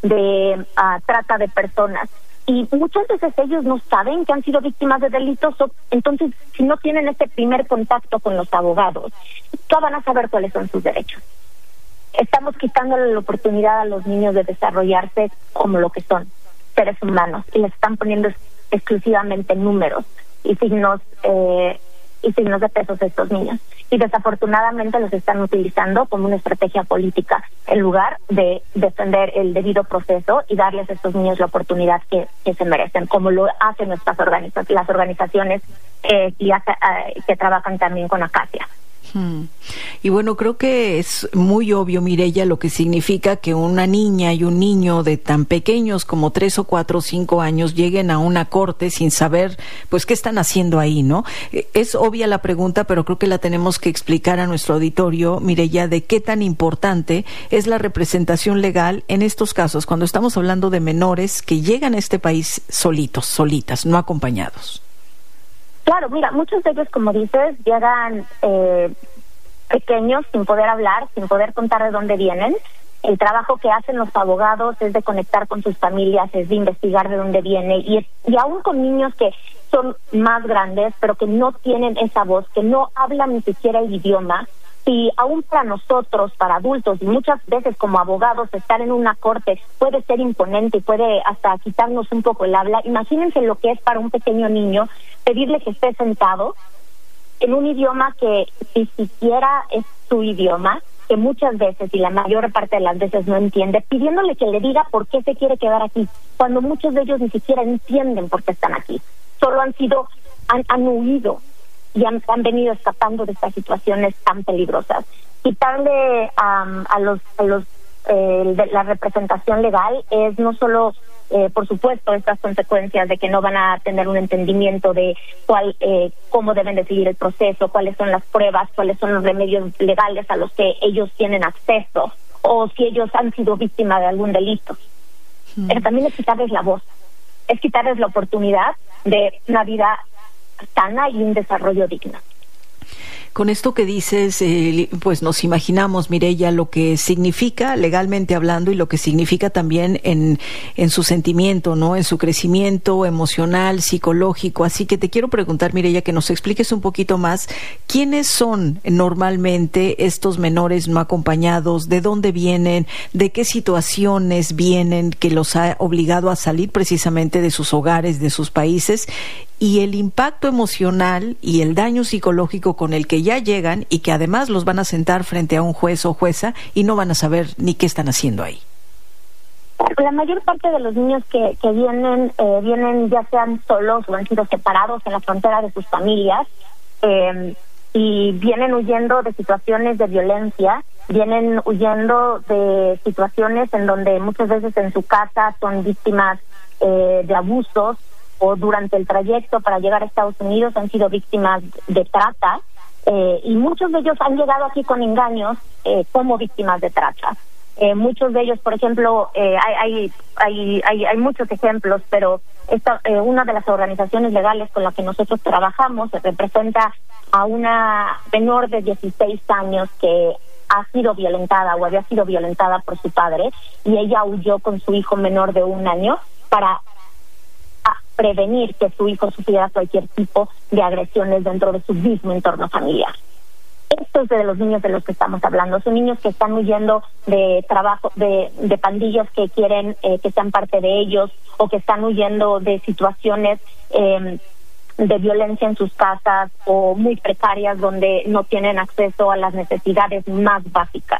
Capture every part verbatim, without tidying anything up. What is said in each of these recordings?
de uh, trata de personas. Y muchas veces ellos no saben que han sido víctimas de delitos, entonces si no tienen ese primer contacto con los abogados, no van a saber cuáles son sus derechos. Estamos quitándole la oportunidad a los niños de desarrollarse como lo que son, seres humanos, y les están poniendo exclusivamente números y signos eh, y signos de pesos a estos niños. Y desafortunadamente los están utilizando como una estrategia política en lugar de defender el debido proceso y darles a estos niños la oportunidad que, que se merecen, como lo hacen nuestras organiza- las organizaciones eh, y hace, eh, que trabajan también con Acacia. Hmm. Y bueno, creo que es muy obvio, Mireya, lo que significa que una niña y un niño de tan pequeños como tres o cuatro o cinco años lleguen a una corte sin saber, pues, qué están haciendo ahí, ¿no? Es obvia la pregunta, pero creo que la tenemos que explicar a nuestro auditorio, Mireya, de qué tan importante es la representación legal en estos casos, cuando estamos hablando de menores que llegan a este país solitos, solitas, no acompañados. Claro, mira, muchos de ellos, como dices, llegan eh, pequeños, sin poder hablar, sin poder contar de dónde vienen. El trabajo que hacen los abogados es de conectar con sus familias, es de investigar de dónde viene, y, es, y aún con niños que son más grandes, pero que no tienen esa voz, que no hablan ni siquiera el idioma. Y aún para nosotros, para adultos, y muchas veces como abogados, estar en una corte puede ser imponente y puede hasta quitarnos un poco el habla. Imagínense lo que es para un pequeño niño pedirle que esté sentado en un idioma que ni siquiera es su idioma, que muchas veces y la mayor parte de las veces no entiende, pidiéndole que le diga por qué se quiere quedar aquí, cuando muchos de ellos ni siquiera entienden por qué están aquí. Solo han sido, han, han huido y han, han venido escapando de estas situaciones tan peligrosas. Quitarle um, a los a los eh, de la representación legal es no solo, eh, por supuesto, estas consecuencias de que no van a tener un entendimiento de cuál, eh, cómo deben de seguir el proceso, cuáles son las pruebas, cuáles son los remedios legales a los que ellos tienen acceso, o si ellos han sido víctimas de algún delito. Mm. Pero también es quitarles la voz, es quitarles la oportunidad de una vida sana y un desarrollo digno. Con esto que dices, eh, pues nos imaginamos, Mireya, lo que significa legalmente hablando y lo que significa también en, en su sentimiento, ¿no? En su crecimiento emocional, psicológico. Así que te quiero preguntar, Mireya, que nos expliques un poquito más quiénes son normalmente estos menores no acompañados, de dónde vienen, de qué situaciones vienen que los ha obligado a salir precisamente de sus hogares, de sus países, y el impacto emocional y el daño psicológico con el que ya llegan y que además los van a sentar frente a un juez o jueza y no van a saber ni qué están haciendo ahí. La mayor parte de los niños que, que vienen, eh, vienen ya sean solos o han sido separados en la frontera de sus familias, eh, y vienen huyendo de situaciones de violencia, vienen huyendo de situaciones en donde muchas veces en su casa son víctimas eh, de abusos, o durante el trayecto para llegar a Estados Unidos han sido víctimas de trata, eh, y muchos de ellos han llegado aquí con engaños eh, como víctimas de trata. Eh, muchos de ellos, por ejemplo, eh, hay, hay, hay, hay, hay muchos ejemplos, pero esta, eh, una de las organizaciones legales con la que nosotros trabajamos se representa a una menor de dieciséis años que ha sido violentada o había sido violentada por su padre, y ella huyó con su hijo menor de un año para prevenir que su hijo sufriera cualquier tipo de agresiones dentro de su mismo entorno familiar. Estos es de los niños de los que estamos hablando. Son niños que están huyendo de trabajo, de, de pandillas que quieren eh, que sean parte de ellos, o que están huyendo de situaciones eh, de violencia en sus casas o muy precarias donde no tienen acceso a las necesidades más básicas.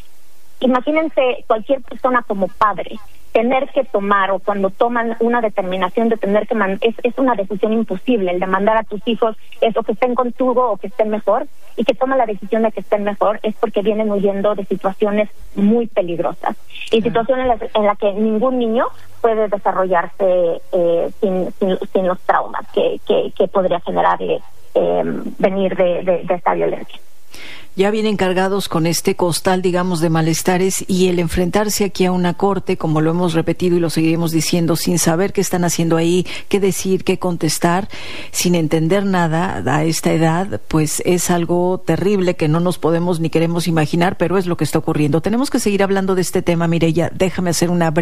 Imagínense cualquier persona como padre tener que tomar, o cuando toman una determinación de tener que man- es, es una decisión imposible el de mandar a tus hijos es o que estén contigo o que estén mejor, y que toman la decisión de que estén mejor es porque vienen huyendo de situaciones muy peligrosas y situaciones en las en la que ningún niño puede desarrollarse eh, sin, sin sin los traumas que que, que podría generarle eh, venir de, de, de esta violencia. Ya vienen cargados con este costal, digamos, de malestares, y el enfrentarse aquí a una corte, como lo hemos repetido y lo seguiremos diciendo, sin saber qué están haciendo ahí, qué decir, qué contestar, sin entender nada a esta edad, pues es algo terrible que no nos podemos ni queremos imaginar, pero es lo que está ocurriendo. Tenemos que seguir hablando de este tema, Mireya. Déjame hacer una breve